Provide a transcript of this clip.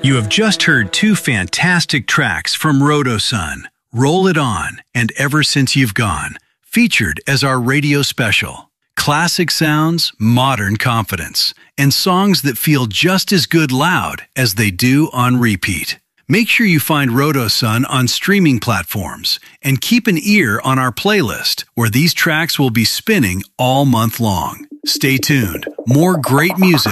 You have just heard two fantastic tracks from Rotosun, Roll It On and Ever Since You've Gone, featured as our radio special. Classic sounds, modern confidence, and songs that feel just as good loud as they do on repeat. Make sure you find Rotosun on streaming platforms and keep an ear on our playlist where these tracks will be spinning all month long. Stay tuned. More great music